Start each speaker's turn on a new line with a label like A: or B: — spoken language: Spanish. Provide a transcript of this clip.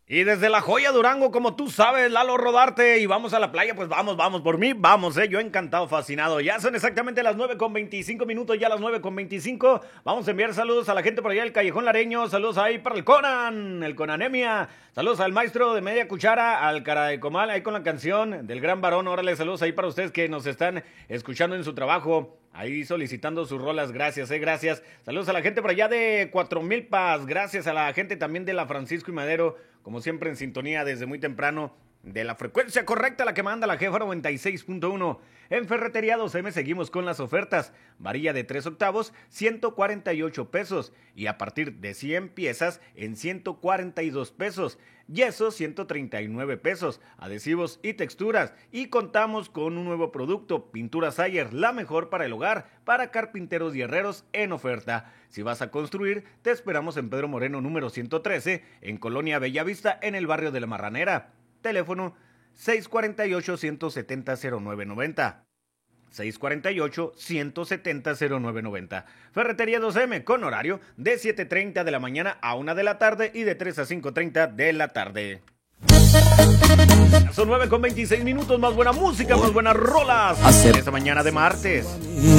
A: Y desde La Joya, Durango, como tú sabes, Lalo Rodarte, y vamos a la playa, pues vamos, por mí, vamos, yo encantado, fascinado. Ya son exactamente las 9:25 minutos, ya las 9:25. Vamos a enviar saludos a la gente por allá del Callejón Lareño, saludos ahí para el Conanemia, saludos al maestro de media cuchara, al cara de comal, ahí con la canción del gran varón. Órale, saludos ahí para ustedes que nos están escuchando en su trabajo. Ahí solicitando sus rolas, gracias, gracias. Saludos a la gente por allá de Cuatro Milpas, gracias a la gente también de la Francisco y Madero, como siempre en sintonía desde muy temprano, de la frecuencia correcta, la que manda la jefa 96.1. En Ferretería 2M seguimos con las ofertas. Varilla de 3 octavos, 148 pesos. Y a partir de 100 piezas, en 142 pesos. Yeso, 139 pesos. Adhesivos y texturas. Y contamos con un nuevo producto, Pintura Sayer, la mejor para el hogar, para carpinteros y herreros en oferta. Si vas a construir, te esperamos en Pedro Moreno número 113, en Colonia Bellavista, en el barrio de La Marranera. Teléfono 648-170-0990. 648-170-0990. Ferretería 2M con horario de 7:30 de la mañana a 1 de la tarde y de 3 a 5:30 de la tarde. Son 9:26 minutos, más buena música, más buenas rolas. Esta mañana de martes.